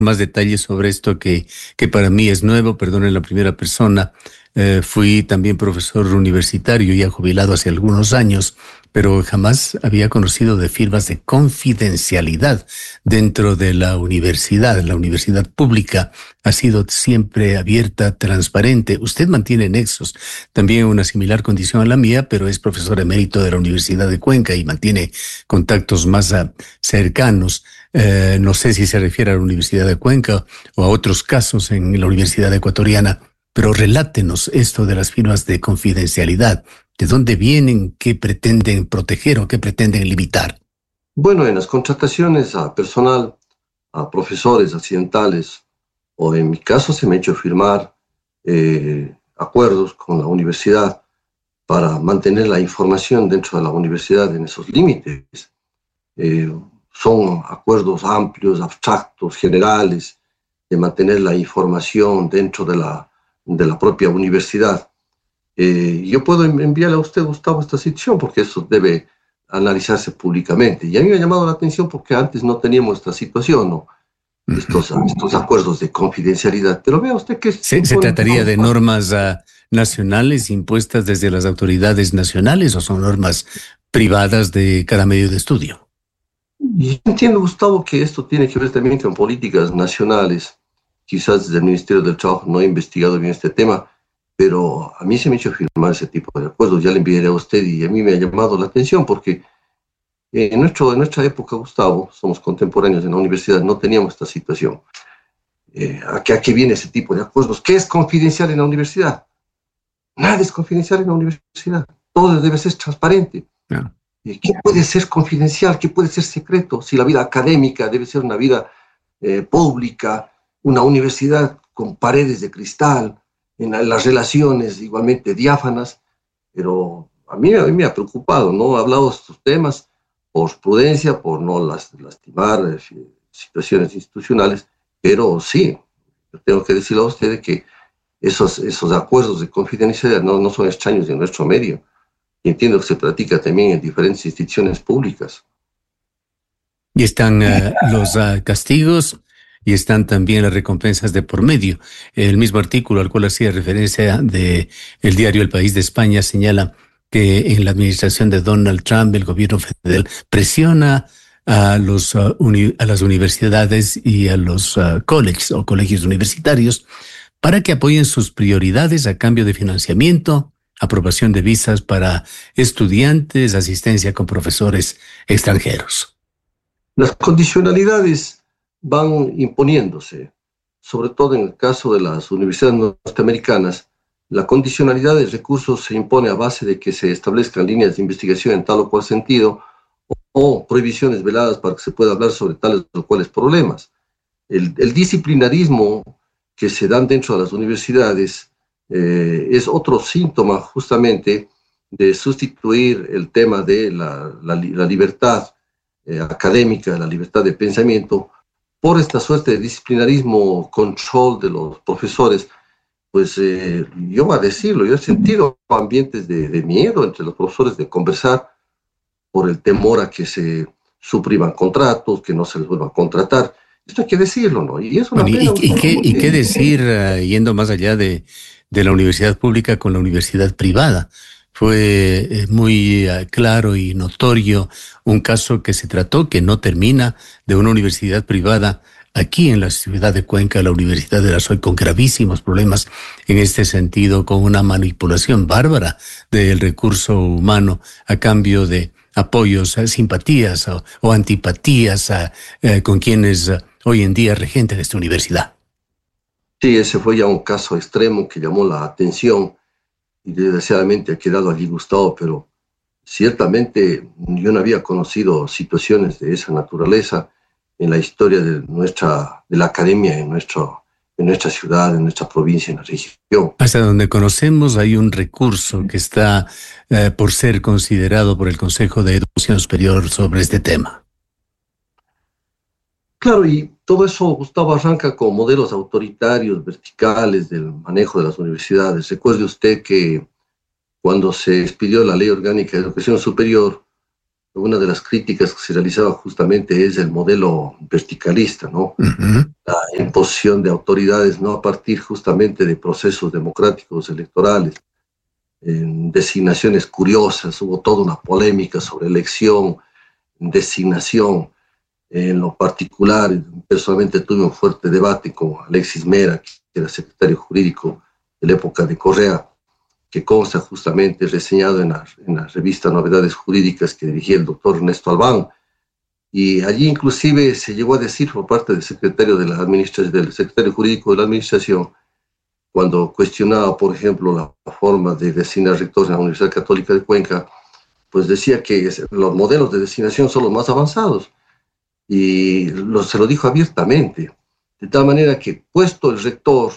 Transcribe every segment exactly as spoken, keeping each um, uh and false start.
más detalles sobre esto que, que para mí es nuevo, perdón, en la primera persona. Eh, fui también profesor universitario, ya jubilado hace algunos años, pero jamás había conocido de firmas de confidencialidad dentro de la universidad. La universidad pública ha sido siempre abierta, transparente. Usted mantiene nexos, también una similar condición a la mía, pero es profesor emérito de la Universidad de Cuenca y mantiene contactos más uh, cercanos. Eh, no sé si se refiere a la Universidad de Cuenca o a otros casos en la Universidad Ecuatoriana, pero relátenos esto de las firmas de confidencialidad. ¿De dónde vienen? ¿Qué pretenden proteger o qué pretenden limitar? Bueno, en las contrataciones a personal, a profesores accidentales, o en mi caso se me ha hecho firmar eh, acuerdos con la universidad para mantener la información dentro de la universidad en esos límites. Eh, son acuerdos amplios, abstractos, generales, de mantener la información dentro de la, de la propia universidad. Eh, yo puedo enviarle a usted, Gustavo, esta sección porque eso debe analizarse públicamente. Y a mí me ha llamado la atención porque antes no teníamos esta situación, ¿no? Estos, estos acuerdos de confidencialidad. Pero vea usted que es... ¿Se, se trataría de normas uh, nacionales impuestas desde las autoridades nacionales o son normas privadas de cada medio de estudio? Y entiendo, Gustavo, que esto tiene que ver también con políticas nacionales. Quizás desde el Ministerio del Trabajo no he investigado bien este tema, pero a mí se me ha hecho firmar ese tipo de acuerdos. Ya le enviaré a usted y a mí me ha llamado la atención porque en, nuestro, en nuestra época, Gustavo, somos contemporáneos en la universidad, no teníamos esta situación. Eh, ¿a, qué, ¿A qué viene ese tipo de acuerdos? ¿Qué es confidencial en la universidad? Nada es confidencial en la universidad. Todo debe ser transparente. Claro. ¿Qué puede ser confidencial? ¿Qué puede ser secreto? Si la vida académica debe ser una vida eh, pública, una universidad con paredes de cristal, en la, las relaciones igualmente diáfanas, pero a mí, a mí me ha preocupado, no he hablado de estos temas por prudencia, por no las, lastimar eh, situaciones institucionales, pero sí, yo tengo que decirle a ustedes que esos, esos acuerdos de confidencialidad no, no son extraños en nuestro medio. Y entiendo que se practica también en diferentes instituciones públicas. Y están uh, los uh, castigos y están también las recompensas de por medio. El mismo artículo al cual hacía referencia de el diario El País de España señala que en la administración de Donald Trump el gobierno federal presiona a, los, uh, uni, a las universidades y a los uh, colleges o colegios universitarios para que apoyen sus prioridades a cambio de financiamiento, aprobación de visas para estudiantes, asistencia con profesores extranjeros. Las condicionalidades van imponiéndose, sobre todo en el caso de las universidades norteamericanas. La condicionalidad de recursos se impone a base de que se establezcan líneas de investigación en tal o cual sentido o, o prohibiciones veladas para que se pueda hablar sobre tales o cuales problemas. El, el disciplinarismo que se dan dentro de las universidades Eh, es otro síntoma justamente de sustituir el tema de la, la, la libertad eh, académica, la libertad de pensamiento, por esta suerte de disciplinarismo, control de los profesores. Pues eh, yo voy a decirlo, yo he sentido ambientes de, de miedo entre los profesores de conversar por el temor a que se supriman contratos, que no se les vuelva a contratar. Esto hay que decirlo, ¿no? Y, es una bueno, pena, y, y, qué, ¿Y qué decir, uh, yendo más allá de, de la universidad pública con la universidad privada? Fue eh, muy uh, claro y notorio un caso que se trató, que no termina, de una universidad privada aquí en la ciudad de Cuenca, la Universidad de la S O I, con gravísimos problemas en este sentido, con una manipulación bárbara del recurso humano a cambio de apoyos, uh, simpatías o, o antipatías uh, uh, con quienes uh, hoy en día regenten esta universidad. Sí, ese fue ya un caso extremo que llamó la atención y desgraciadamente ha quedado allí Gustavo, pero ciertamente yo no había conocido situaciones de esa naturaleza en la historia de nuestra, de la academia en, nuestro, en nuestra ciudad, en nuestra provincia, en la región. Hasta donde conocemos hay un recurso que está eh, por ser considerado por el Consejo de Educación Superior sobre este tema. Claro, y todo eso, Gustavo, arranca con modelos autoritarios, verticales del manejo de las universidades. Recuerde usted que cuando se expidió la Ley Orgánica de Educación Superior, una de las críticas que se realizaba justamente es el modelo verticalista, ¿no? Uh-huh. La imposición de autoridades, no a partir justamente de procesos democráticos electorales, en designaciones curiosas, hubo toda una polémica sobre elección, designación. En lo particular, personalmente tuve un fuerte debate con Alexis Mera, que era secretario jurídico de la época de Correa, que consta justamente reseñado en la, en la revista Novedades Jurídicas que dirigía el doctor Ernesto Albán. Y allí inclusive se llegó a decir por parte del secretario, de la administración, del secretario jurídico de la administración, cuando cuestionaba, por ejemplo, la forma de designar rectores en la Universidad Católica de Cuenca, pues decía que los modelos de designación son los más avanzados. Y lo, se lo dijo abiertamente, de tal manera que puesto el rector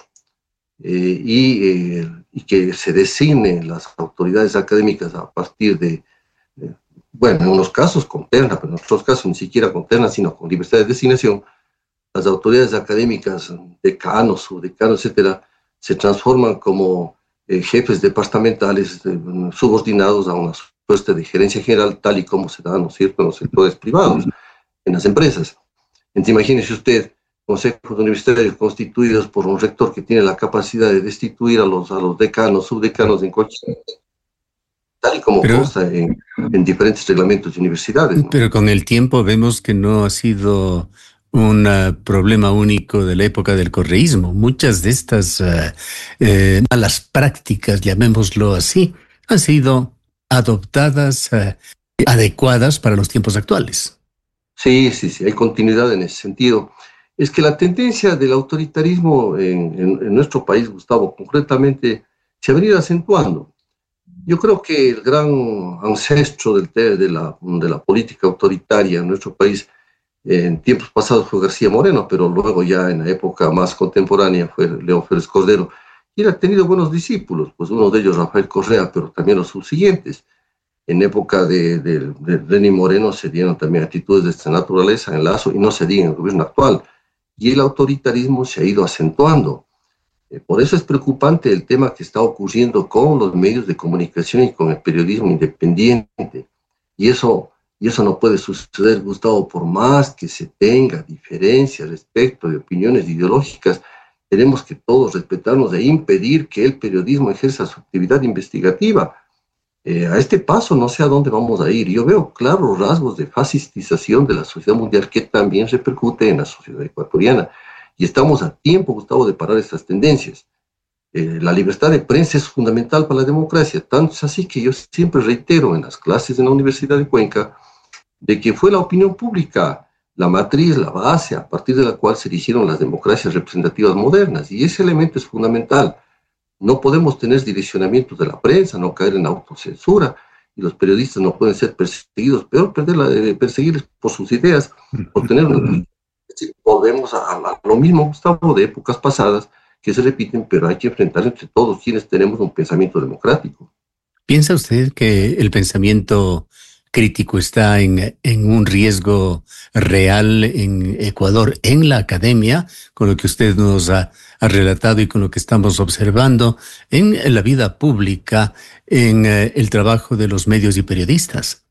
eh, y, eh, y que se designen las autoridades académicas a partir de, eh, bueno, en unos casos con terna, pero en otros casos ni siquiera con terna, sino con libertad de designación, las autoridades académicas, decanos, subdecanos, etcétera, se transforman como eh, jefes departamentales eh, subordinados a una suerte de gerencia general, tal y como se da, ¿no es cierto?, en los sectores privados, en las empresas. Entonces, imagínese usted consejos universitarios constituidos por un rector que tiene la capacidad de destituir a los, a los decanos, subdecanos en cualquier, tal y como pero, consta en, en diferentes reglamentos de universidades, ¿no? Pero con el tiempo vemos que no ha sido un uh, problema único de la época del correísmo. Muchas de estas uh, eh, malas prácticas, llamémoslo así, han sido adoptadas, uh, adecuadas para los tiempos actuales. Sí, sí, sí, hay continuidad en ese sentido. Es que la tendencia del autoritarismo en, en, en nuestro país, Gustavo, concretamente, se ha venido acentuando. Yo creo que el gran ancestro del, de, la, de la política autoritaria en nuestro país, en tiempos pasados fue García Moreno, pero luego ya en la época más contemporánea fue León Férez Cordero, y él ha tenido buenos discípulos, pues uno de ellos Rafael Correa, pero también los subsiguientes. En época de, de, de Lenín Moreno se dieron también actitudes de esta naturaleza en Lazo y no se diga en el gobierno actual. Y el autoritarismo se ha ido acentuando. Eh, por eso es preocupante el tema que está ocurriendo con los medios de comunicación y con el periodismo independiente. Y eso, y eso no puede suceder, Gustavo, por más que se tenga diferencias respecto de opiniones ideológicas, tenemos que todos respetarnos e impedir que el periodismo ejerza su actividad investigativa. Eh, a este paso no sé a dónde vamos a ir. Yo veo claros rasgos de fascistización de la sociedad mundial que también repercute en la sociedad ecuatoriana. Y estamos a tiempo, Gustavo, de parar estas tendencias. Eh, la libertad de prensa es fundamental para la democracia. Tanto es así que yo siempre reitero en las clases en la Universidad de Cuenca de que fue la opinión pública la matriz, la base a partir de la cual se erigieron las democracias representativas modernas. Y ese elemento es fundamental. No podemos tener direccionamientos de la prensa, no caer en autocensura, y los periodistas no pueden ser perseguidos, peor perder la, eh, perseguirles por sus ideas, por tener una... Volvemos a, a lo mismo, Gustavo, de épocas pasadas, que se repiten, pero hay que enfrentar entre todos quienes tenemos un pensamiento democrático. ¿Piensa usted que el pensamiento crítico está en, en un riesgo real en Ecuador, en la academia, con lo que usted nos ha, ha relatado y con lo que estamos observando, en la vida pública, en eh, el trabajo de los medios y periodistas?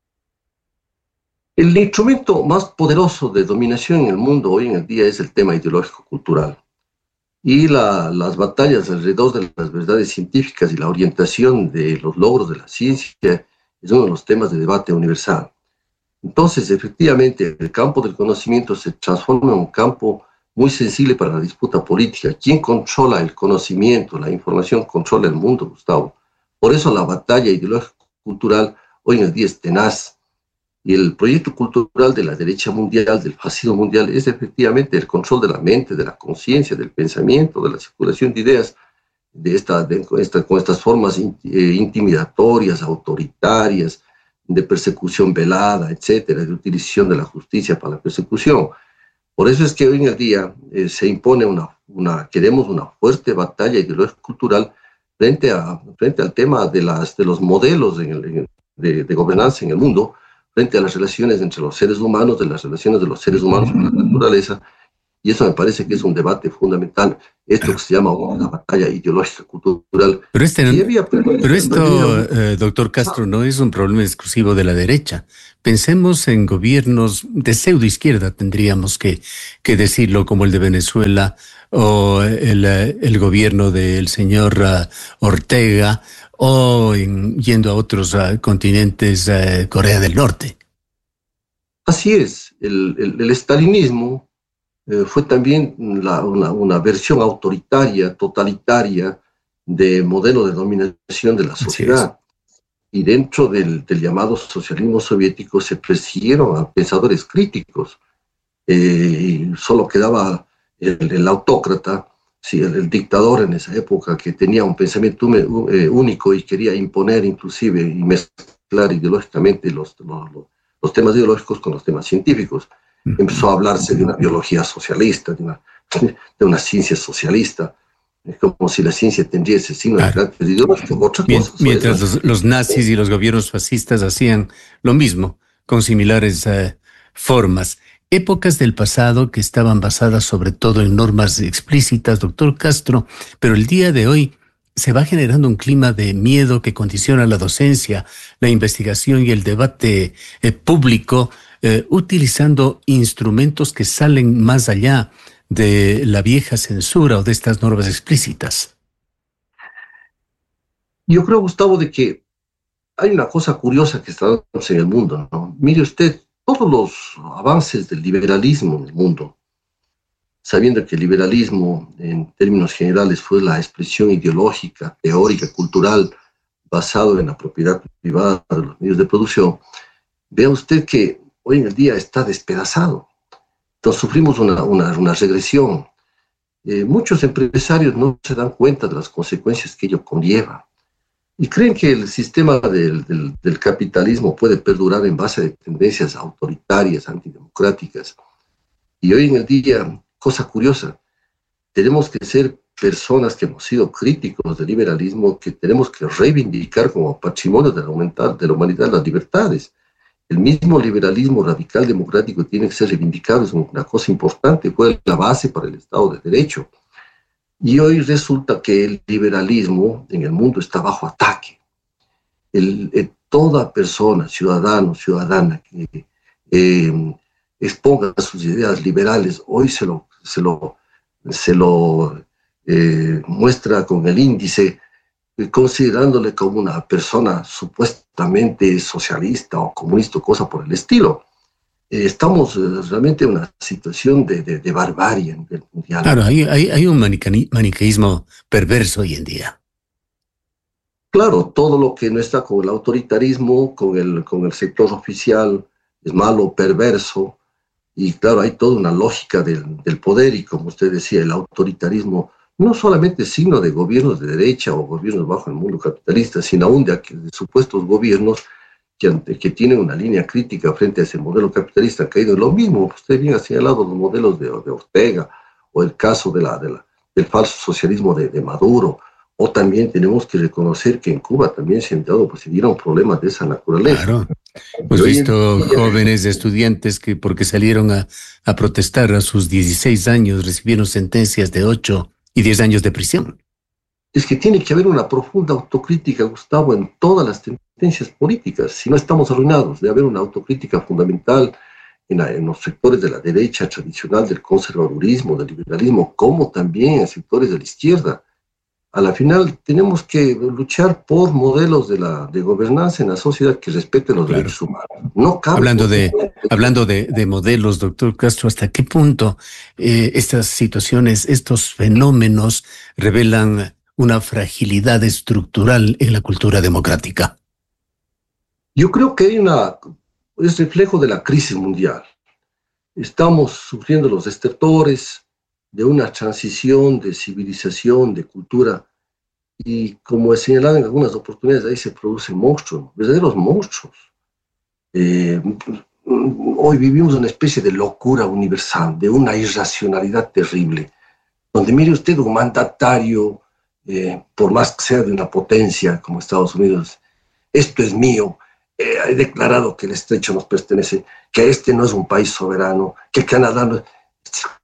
El instrumento más poderoso de dominación en el mundo hoy en el día es el tema ideológico-cultural. Y la, las batallas alrededor de las verdades científicas y la orientación de los logros de la ciencia es uno de los temas de debate universal. Entonces, efectivamente, el campo del conocimiento se transforma en un campo muy sensible para la disputa política. ¿Quién controla el conocimiento? La información controla el mundo, Gustavo. Por eso la batalla ideológico-cultural hoy en el día es tenaz. Y el proyecto cultural de la derecha mundial, del fascismo mundial, es efectivamente el control de la mente, de la conciencia, del pensamiento, de la circulación de ideas, de esta, de, con, esta, con estas formas in, eh, intimidatorias, autoritarias, de persecución velada, etcétera, de utilización de la justicia para la persecución. Por eso es que hoy en el día eh, se impone una, una, queremos una fuerte batalla ideológico-cultural frente, a, frente al tema de, las, de los modelos en el, de, de gobernanza en el mundo, frente a las relaciones entre los seres humanos, de las relaciones de los seres humanos con la naturaleza, Y eso me parece que es un debate fundamental, esto que se llama una batalla ideológica cultural. Pero, este, había, pero esto, eh, doctor Castro, no es un problema exclusivo de la derecha. Pensemos en gobiernos de pseudoizquierda, tendríamos que, que decirlo, como el de Venezuela o el, el gobierno del señor uh, Ortega, o en, yendo a otros uh, continentes, uh, Corea del Norte. Así es, el, el, el estalinismo eh, fue también la, una, una versión autoritaria, totalitaria, de modelo de dominación de la sociedad. Y dentro del, del llamado socialismo soviético se persiguieron a pensadores críticos. Eh, solo quedaba el, el autócrata, sí, el, el dictador en esa época, que tenía un pensamiento eh, único y quería imponer inclusive y mezclar ideológicamente los, los, los temas ideológicos con los temas científicos. Uh-huh. Empezó a hablarse de una biología socialista, de una, de una ciencia socialista. Es como si la ciencia tendría ese signo claro. de carácter ideológico. Otra Mient- cosa, mientras los, los nazis y los gobiernos fascistas hacían lo mismo, con similares uh, formas. Épocas del pasado que estaban basadas sobre todo en normas explícitas, doctor Castro, pero el día de hoy se va generando un clima de miedo que condiciona la docencia, la investigación y el debate eh, público, eh, utilizando instrumentos que salen más allá de la vieja censura o de estas normas explícitas. Yo creo, Gustavo, de que hay una cosa curiosa que está dándose en el mundo, ¿no? Mire usted, todos los avances del liberalismo en el mundo, sabiendo que el liberalismo, en términos generales, fue la expresión ideológica, teórica, cultural, basado en la propiedad privada de los medios de producción, vea usted que hoy en el día está despedazado. Entonces sufrimos una, una, una regresión. Eh, muchos empresarios no se dan cuenta de las consecuencias que ello conlleva y creen que el sistema del, del, del capitalismo puede perdurar en base a tendencias autoritarias, antidemocráticas. Y hoy en el día, cosa curiosa, tenemos que ser personas que hemos sido críticos del liberalismo, que tenemos que reivindicar como patrimonio de la humanidad, de la humanidad las libertades. El mismo liberalismo radical democrático tiene que ser reivindicado, es una cosa importante, fue la base para el Estado de Derecho. Y hoy resulta que el liberalismo en el mundo está bajo ataque. El, el, toda persona, ciudadano, ciudadana que eh, exponga sus ideas liberales, hoy se lo, se lo, se lo eh, muestra con el índice, considerándole como una persona supuestamente socialista o comunista o cosa por el estilo. Eh, estamos eh, realmente en una situación de, de, de barbarie a nivel mundial. Claro, hay, hay, hay un manique- maniqueísmo perverso hoy en día. Claro, todo lo que no está con el autoritarismo, con el, con el sector oficial, es malo, perverso, y claro, hay toda una lógica del, del poder, y como usted decía, el autoritarismo no solamente es signo de gobiernos de derecha o gobiernos bajo el mundo capitalista, sino aún de, de supuestos gobiernos que, que tienen una línea crítica frente a ese modelo capitalista, ha caído en lo mismo. Usted bien ha señalado los modelos de, de Ortega, o el caso de la, de la, del falso socialismo de, de Maduro, o también tenemos que reconocer que en Cuba también se han dado, pues se dieron problemas de esa naturaleza. Claro, hemos visto jóvenes estudiantes que porque salieron a, a protestar a sus dieciséis años recibieron sentencias de ocho y diez años de prisión. Es que tiene que haber una profunda autocrítica, Gustavo, en todas las tendencias políticas. Si no estamos arruinados, debe haber una autocrítica fundamental en, la, en los sectores de la derecha tradicional, del conservadurismo, del liberalismo, como también en sectores de la izquierda. A la final tenemos que luchar por modelos de, la, de gobernanza en la sociedad que respeten los claro. derechos humanos. No cabe hablando de, hablando de, de modelos, doctor Castro, ¿hasta qué punto eh, estas situaciones, estos fenómenos revelan una fragilidad estructural en la cultura democrática? Yo creo que hay una, es reflejo de la crisis mundial. Estamos sufriendo los estertores de una transición de civilización, de cultura, y como he señalado en algunas oportunidades, ahí se producen monstruos, verdaderos monstruos. Eh, hoy vivimos una especie de locura universal, de una irracionalidad terrible, donde mire usted un mandatario, eh, por más que sea de una potencia como Estados Unidos, esto es mío, eh, he declarado que el estrecho nos pertenece, que este no es un país soberano, que Canadá no es...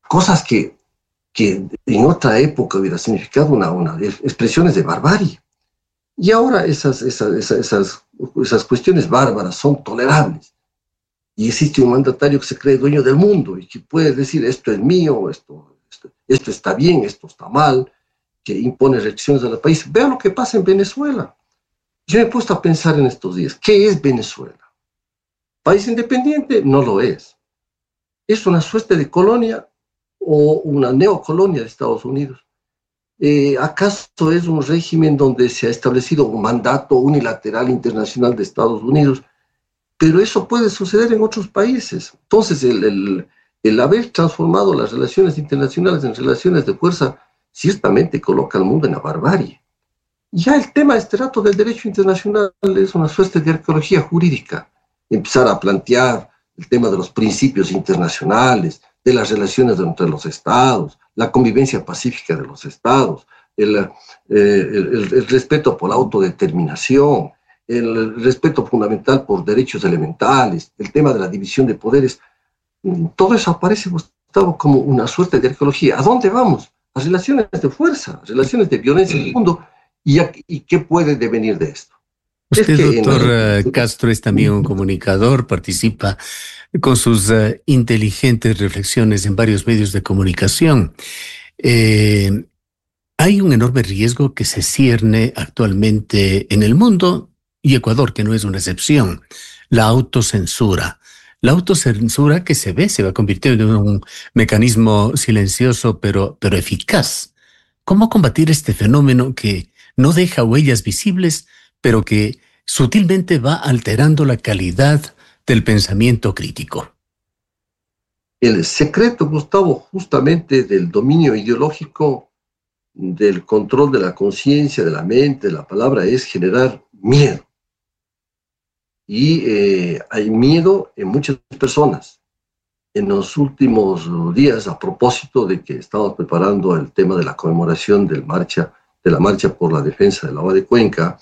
cosas que, que en otra época hubiera significado una, una expresiones de barbarie. Y ahora esas, esas, esas, esas, esas cuestiones bárbaras son tolerables. Y existe un mandatario que se cree dueño del mundo y que puede decir esto es mío, esto, esto, esto está bien, esto está mal, que impone restricciones al país. Vean lo que pasa en Venezuela. Yo me he puesto a pensar en estos días, ¿qué es Venezuela? ¿País independiente? No lo es. ¿Es una suerte de colonia o una neocolonia de Estados Unidos? Eh, ¿Acaso es un régimen donde se ha establecido un mandato unilateral internacional de Estados Unidos? Pero eso puede suceder en otros países. Entonces, el, el, el haber transformado las relaciones internacionales en relaciones de fuerza ciertamente coloca al mundo en la barbarie. Ya el tema este rato del derecho internacional es una suerte de arqueología jurídica. Empezar a plantear el tema de los principios internacionales, de las relaciones entre los estados, la convivencia pacífica de los estados, el, eh, el, el respeto por la autodeterminación, el respeto fundamental por derechos elementales, el tema de la división de poderes. Todo eso aparece, Gustavo, como una suerte de arqueología. ¿A dónde vamos? A relaciones de fuerza, a relaciones de violencia en el mundo. ¿Y, a, y qué puede devenir de esto? Usted, es que doctor la... Castro, es también un comunicador, participa con sus uh, inteligentes reflexiones en varios medios de comunicación. Eh, hay un enorme riesgo que se cierne actualmente en el mundo, y Ecuador, que no es una excepción, la autocensura. La autocensura que se ve se va convirtiendo en un mecanismo silencioso pero, pero eficaz. ¿Cómo combatir este fenómeno que no deja huellas visibles, pero que sutilmente va alterando la calidad del pensamiento crítico? El secreto, Gustavo, justamente del dominio ideológico, del control de la conciencia, de la mente, de la palabra, es generar miedo. Y eh, hay miedo en muchas personas. En los últimos días, a propósito de que estamos preparando el tema de la conmemoración del marcha, de la marcha por la defensa del agua de Cuenca,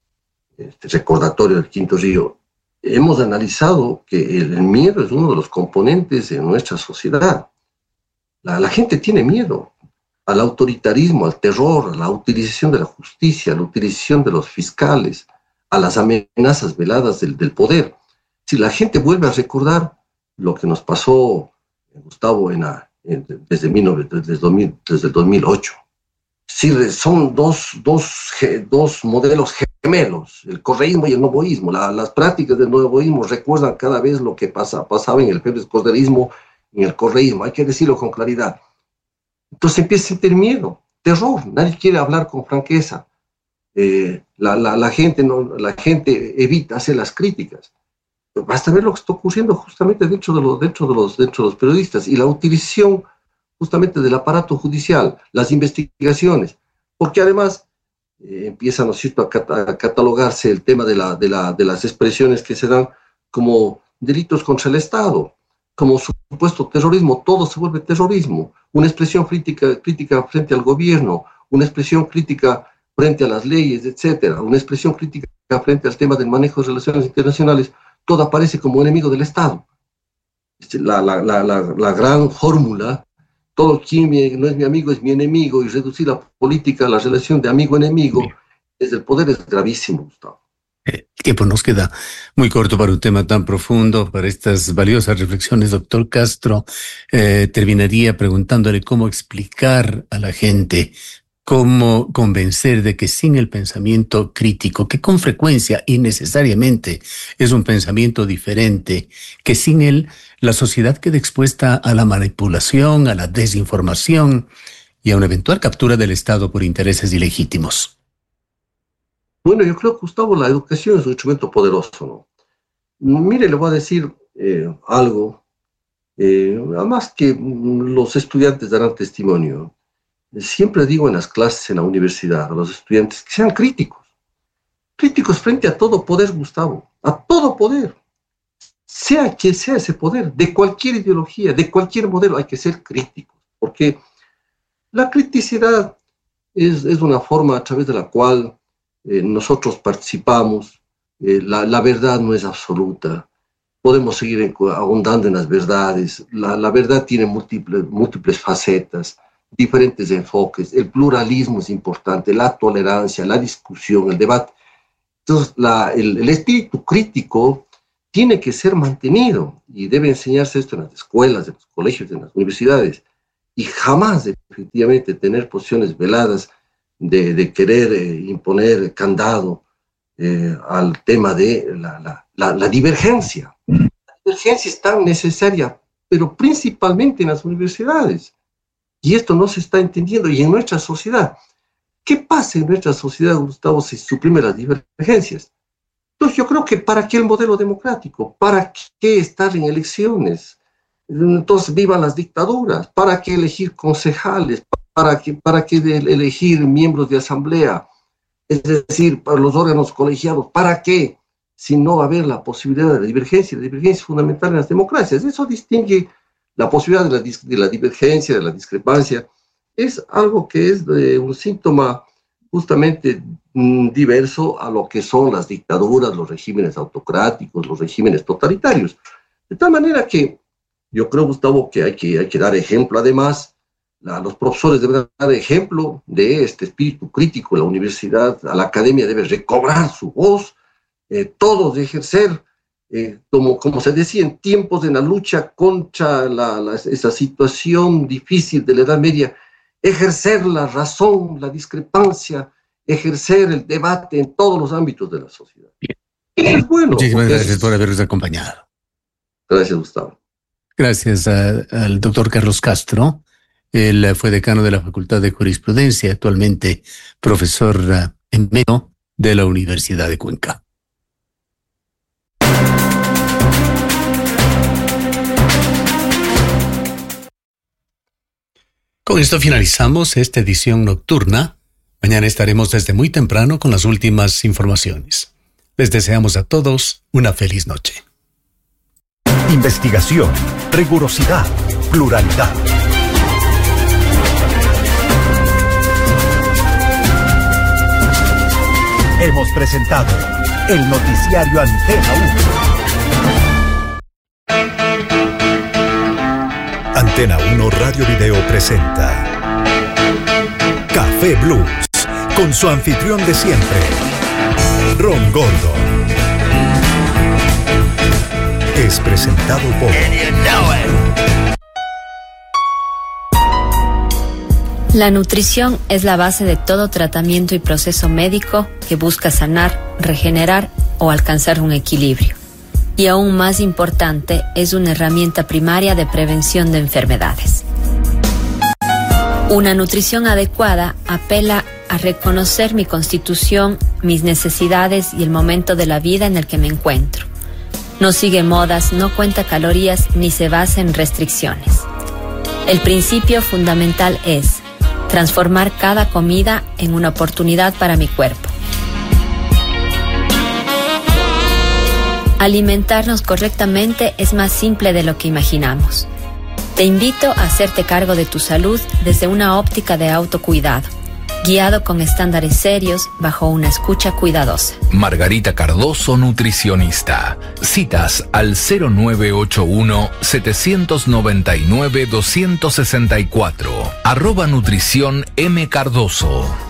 este recordatorio del Quinto Río, hemos analizado que el miedo es uno de los componentes de nuestra sociedad. La, la gente tiene miedo al autoritarismo, al terror, a la utilización de la justicia, a la utilización de los fiscales, a las amenazas veladas del, del poder. Si la gente vuelve a recordar lo que nos pasó, Gustavo, en la, en, desde, desde, dos mil, desde el dos mil ocho. Sí, son dos, dos, dos modelos gemelos, el correísmo y el novoísmo. La, las prácticas del novoísmo recuerdan cada vez lo que pasa, pasaba en el corderismo y en el correísmo, hay que decirlo con claridad. Entonces empieza a sentir miedo, terror, nadie quiere hablar con franqueza. Eh, la, la, la, gente no, la gente evita hacer las críticas. Basta ver lo que está ocurriendo justamente dentro de, los, dentro, de los, dentro de los periodistas y la utilización justamente del aparato judicial, las investigaciones, porque además eh, empieza, ¿no es cierto?, a, cat a catalogarse el tema de, la, de, la, de las expresiones que se dan como delitos contra el Estado, como supuesto terrorismo. Todo se vuelve terrorismo, una expresión crítica, crítica frente al gobierno, una expresión crítica frente a las leyes, etcétera, una expresión crítica frente al tema del manejo de relaciones internacionales, todo aparece como enemigo del Estado. La, la, la, la, la gran fórmula, todo quien no es mi amigo es mi enemigo, y reducir la política a la relación de amigo-enemigo desde el poder es gravísimo, Gustavo. El tiempo nos queda muy corto para un tema tan profundo, para estas valiosas reflexiones, doctor Castro. Eh, terminaría preguntándole cómo explicar a la gente, cómo convencer de que sin el pensamiento crítico, que con frecuencia y necesariamente es un pensamiento diferente, que sin él la sociedad queda expuesta a la manipulación, a la desinformación y a una eventual captura del Estado por intereses ilegítimos. Bueno, yo creo que, Gustavo, la educación es un instrumento poderoso, ¿no? Mire, le voy a decir eh, algo, eh, además que los estudiantes darán testimonio. Siempre digo en las clases en la universidad a los estudiantes que sean críticos, críticos frente a todo poder, Gustavo, a todo poder, sea quien sea ese poder, de cualquier ideología, de cualquier modelo, hay que ser críticos, porque la criticidad es, es una forma a través de la cual eh, nosotros participamos, eh, la, la verdad no es absoluta, podemos seguir ahondando en las verdades. La, la verdad tiene múltiples, múltiples facetas, diferentes enfoques. El pluralismo es importante, la tolerancia, la discusión, el debate. Entonces, la, el, el espíritu crítico tiene que ser mantenido y debe enseñarse esto en las escuelas, en los colegios, en las universidades, y jamás efectivamente tener posiciones veladas de, de querer eh, imponer candado eh, al tema de la, la, la, la divergencia. La divergencia es tan necesaria, pero principalmente en las universidades, y esto no se está entendiendo, y en nuestra sociedad. ¿Qué pasa en nuestra sociedad, Gustavo, si suprime las divergencias? Entonces yo creo que ¿para qué el modelo democrático? ¿Para qué estar en elecciones? Entonces vivan las dictaduras. ¿Para qué elegir concejales? ¿Para qué, para qué elegir miembros de asamblea? Es decir, para los órganos colegiados. ¿Para qué? Si no va a haber la posibilidad de la divergencia. La divergencia es fundamental en las democracias. Eso distingue la posibilidad de la, de la divergencia, de la discrepancia. Es algo que es de un síntoma justamente mmm, diverso a lo que son las dictaduras, los regímenes autocráticos, los regímenes totalitarios. De tal manera que yo creo, Gustavo, que hay que, hay que dar ejemplo. Además, la, los profesores deben dar ejemplo de este espíritu crítico. La universidad, la academia debe recobrar su voz, eh, todos ejercer, eh, como, como se decía, en tiempos de la lucha contra la, la, esa situación difícil de la Edad Media, ejercer la razón, la discrepancia, ejercer el debate en todos los ámbitos de la sociedad. Eso es bueno. Muchísimas gracias es... por habernos acompañado. Gracias, Gustavo. Gracias a, al doctor Carlos Castro. Él fue decano de la Facultad de Jurisprudencia, actualmente profesor emérito de la Universidad de Cuenca. Con esto finalizamos esta edición nocturna. Mañana estaremos desde muy temprano con las últimas informaciones. Les deseamos a todos una feliz noche. Investigación, rigurosidad, pluralidad. Hemos presentado el noticiario Antena uno. Antena uno Radio Video presenta Café Blues, con su anfitrión de siempre, Ron Gordo. Es presentado por La nutrición es la base de todo tratamiento y proceso médico que busca sanar, regenerar o alcanzar un equilibrio. Y aún más importante, es una herramienta primaria de prevención de enfermedades. Una nutrición adecuada apela a reconocer mi constitución, mis necesidades y el momento de la vida en el que me encuentro. No sigue modas, no cuenta calorías ni se basa en restricciones. El principio fundamental es transformar cada comida en una oportunidad para mi cuerpo. Alimentarnos correctamente es más simple de lo que imaginamos. Te invito a hacerte cargo de tu salud desde una óptica de autocuidado, guiado con estándares serios bajo una escucha cuidadosa. Margarita Cardoso, nutricionista. Citas al cero nueve ocho uno, siete nueve nueve, dos seis cuatro. Arroba nutrición M. Cardoso.